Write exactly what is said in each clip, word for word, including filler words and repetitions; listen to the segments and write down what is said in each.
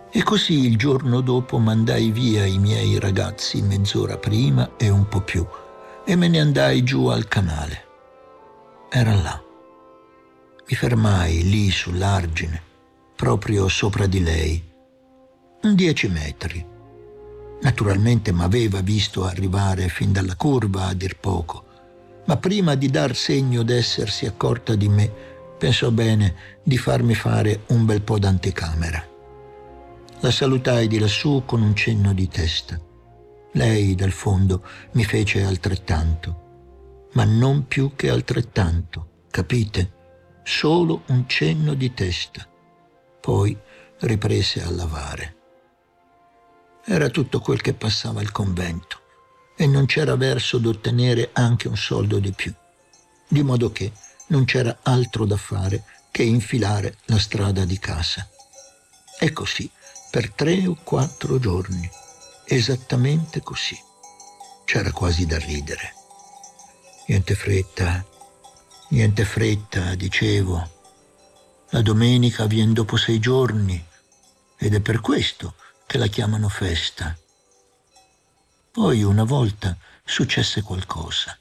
E così il giorno dopo mandai via i miei ragazzi mezz'ora prima e un po' più e me ne andai giù al canale. Era là. Mi fermai lì sull'argine, proprio sopra di lei, un dieci metri. Naturalmente m'aveva visto arrivare fin dalla curva, a dir poco, ma prima di dar segno d'essersi accorta di me, pensò bene di farmi fare un bel po' d'anticamera. La salutai di lassù con un cenno di testa. Lei, dal fondo, mi fece altrettanto, ma non più che altrettanto, capite? Solo un cenno di testa. Poi riprese a lavare. Era tutto quel che passava al convento e non c'era verso d'ottenere anche un soldo di più, di modo che non c'era altro da fare che infilare la strada di casa. E così, per tre o quattro giorni, esattamente così. C'era quasi da ridere. Niente fretta, niente fretta, dicevo. La domenica vien dopo sei giorni ed è per questo che la chiamano festa. Poi una volta successe qualcosa.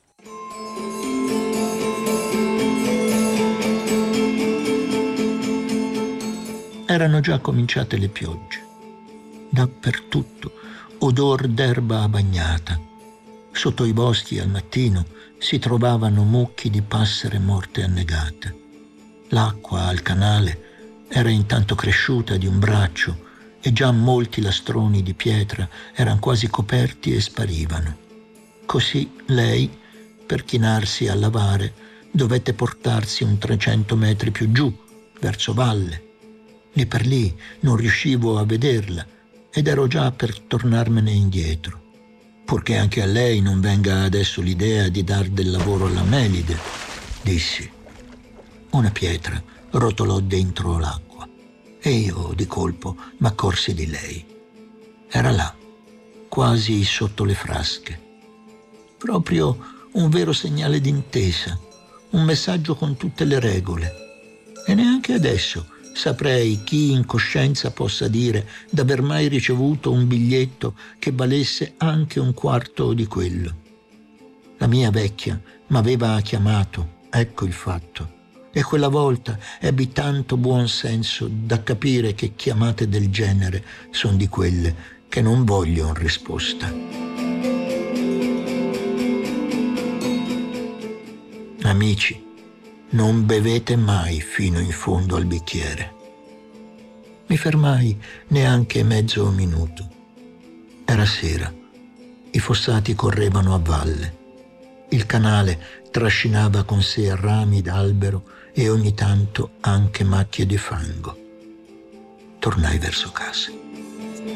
Erano già cominciate le piogge. Dappertutto odor d'erba bagnata. Sotto i boschi al mattino si trovavano mucchi di passere morte annegate. L'acqua al canale era intanto cresciuta di un braccio e già molti lastroni di pietra erano quasi coperti e sparivano. Così lei, per chinarsi a lavare, dovette portarsi un trecento metri più giù, verso valle. Lì per lì non riuscivo a vederla ed ero già per tornarmene indietro. Purché anche a lei non venga adesso l'idea di dar del lavoro alla Melide, dissi. Una pietra rotolò dentro l'acqua e io di colpo m'accorsi di lei. Era là, quasi sotto le frasche. Proprio un vero segnale d'intesa, un messaggio con tutte le regole. E neanche adesso saprei chi in coscienza possa dire d'aver mai ricevuto un biglietto che valesse anche un quarto di quello. La mia vecchia m'aveva chiamato, ecco il fatto, e quella volta ebbi tanto buon senso da capire che chiamate del genere son di quelle che non vogliono risposta. Amici, non bevete mai fino in fondo al bicchiere. Mi fermai neanche mezzo minuto. Era sera. I fossati correvano a valle. Il canale trascinava con sé rami d'albero e ogni tanto anche macchie di fango. Tornai verso casa.